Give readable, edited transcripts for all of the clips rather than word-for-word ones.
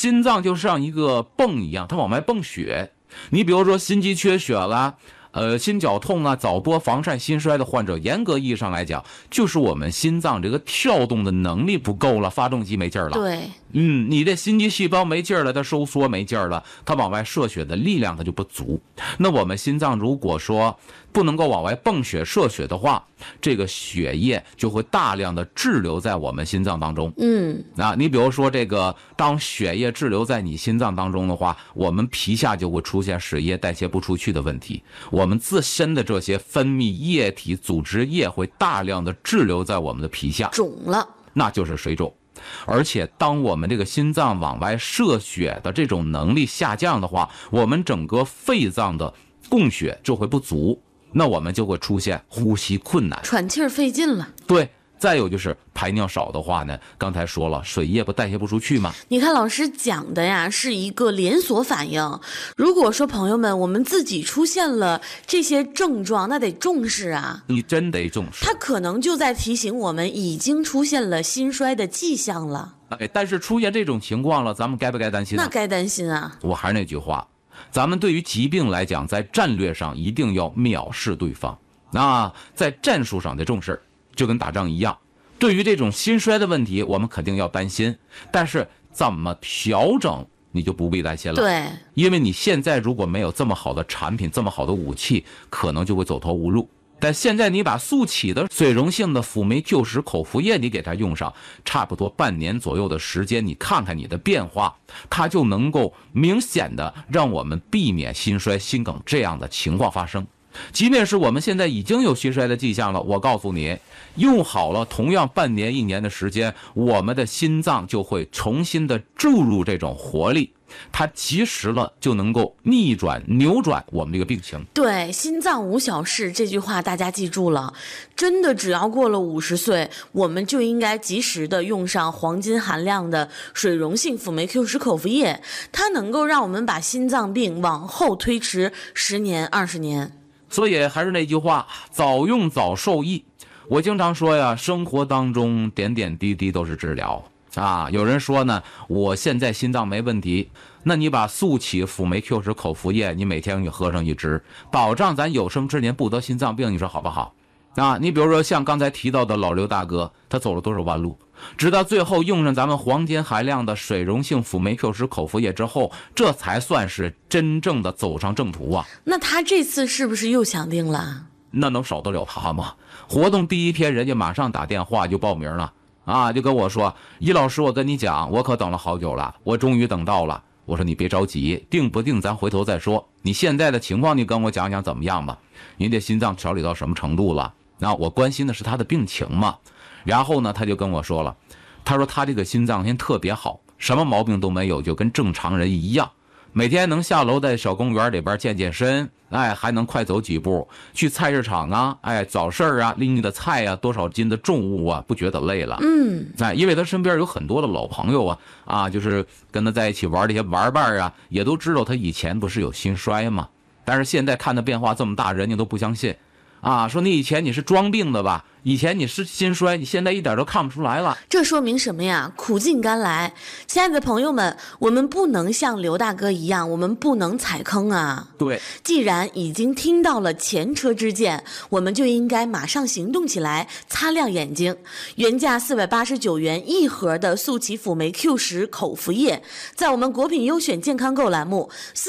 心脏就像一个泵一样，它往外泵血。你比如说心肌缺血啦，心绞痛啊，早搏、房颤、心衰的患者，严格意义上来讲，就是我们心脏这个跳动的能力不够了，发动机没劲儿了。 对， 你的心肌细胞没劲儿了，它收缩没劲儿了，它往外射血的力量它就不足。那我们心脏如果说不能够往外泵血射血的话，这个血液就会大量的滞留在我们心脏当中。你比如说这个，当血液滞留在你心脏当中的话，我们皮下就会出现水液代谢不出去的问题，我们自身的这些分泌液体组织液会大量的滞留在我们的皮下， 肿了， 那就是水肿。而且当我们这个心脏往外射血的这种能力下降的话，我们整个肺脏的供血就会不足，那我们就会出现呼吸困难， 喘气儿费劲了。 对，再有就是排尿少的话呢，刚才说了，水液不代谢不出去吗？ 你看老师讲的呀，是一个连锁反应。如果说朋友们，我们自己出现了这些症状，那得重视啊。 你真得重视。 它可能就在提醒我们，已经出现了心衰的迹象了。 但是出现这种情况了，咱们该不该担心呢？ 那该担心啊。 我还是那句话，咱们对于疾病来讲，在战略上一定要藐视对方，在战术上得重视，就跟打仗一样。对于这种心衰的问题，我们肯定要担心，但是怎么调整你就不必担心了。 对， 因为你现在如果没有这么好的产品，这么好的武器，可能就会走投无路。但现在你把速起的水溶性的辅酶 Q10口服液你给它用上，差不多半年左右的时间，你看看你的变化，它就能够明显的让我们避免心衰心梗这样的情况发生。即便是我们现在已经有心衰的迹象了，我告诉你，用好了同样半年1年的时间，我们的心脏就会重新的注入这种活力，它及时了就能够逆转扭转我们这个病情。 对，心脏无小事这句话大家记住了，真的只要过了50岁，我们就应该及时的用上黄金含量的水溶性辅酶 Q10口服液，它能够让我们把心脏病往后推迟10年20年。 所以还是那句话，早用早受益。我经常说呀，生活当中点点滴滴都是治疗有人说呢，我现在心脏没问题，那你把速起辅酶 Q10口服液，你每天你喝上1支，保障咱有生之年不得心脏病，你说好不好？你比如说像刚才提到的老刘大哥，他走了多少弯路，直到最后用上咱们黄金含量的水溶性辅酶 Q10口服液之后，这才算是真正的走上正途啊。 那他这次是不是又抢定了？ 那能少得了他吗？活动第一天人家马上打电话就报名了就跟我说，易老师，我跟你讲，我可等了好久了，我终于等到了。我说你别着急，定不定咱回头再说，你现在的情况你跟我讲讲怎么样吧，你这心脏调理到什么程度了？我关心的是他的病情嘛。然后呢，他就跟我说了，他说他这个心脏现在特别好，什么毛病都没有，就跟正常人一样，每天能下楼在小公园里边健健身，还能快走几步，去菜市场早市拎的菜多少斤的重物不觉得累了。因为他身边有很多的老朋友就是跟他在一起玩这些玩伴也都知道他以前不是有心衰吗？但是现在看他变化这么大，人家都不相信说你以前你是装病的吧，以前你是心衰，你现在一点都看不出来了。 这说明什么呀？苦尽甘来。亲爱的朋友们，我们不能像刘大哥一样，我们不能踩坑啊。 对， 既然已经听到了前车之鉴，我们就应该马上行动起来，擦亮眼睛。原价489元一盒的速起辅酶 Q10口服液，在我们国品优选健康购栏目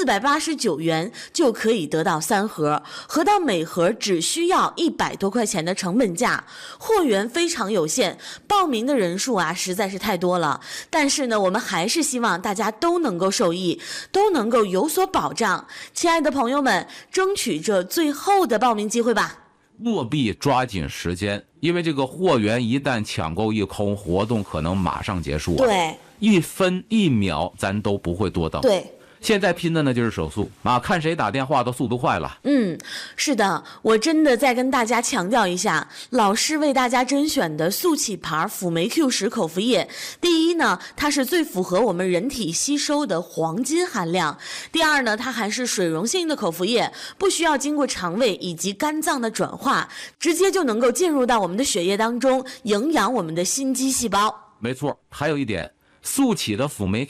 489元就可以得到3盒，合到每盒只需要100多块钱的成本价。货源非常有限，报名的人数实在是太多了。但是呢，我们还是希望大家都能够受益，都能够有所保障。亲爱的朋友们，争取这最后的报名机会吧， 务必抓紧时间，因为这个货源一旦抢购一空，活动可能马上结束。 对 ，1分1秒咱都不会多等。 对， 现在拼的呢就是手速看谁打电话都速度快了。 是的，我真的再跟大家强调一下，老师为大家甄选的速起牌辅酶 Q10口服液，第一呢，它是最符合我们人体吸收的黄金含量；第二呢，它还是水溶性的口服液，不需要经过肠胃以及肝脏的转化，直接就能够进入到我们的血液当中，营养我们的心肌细胞。 没错，还有一点，速起的辅酶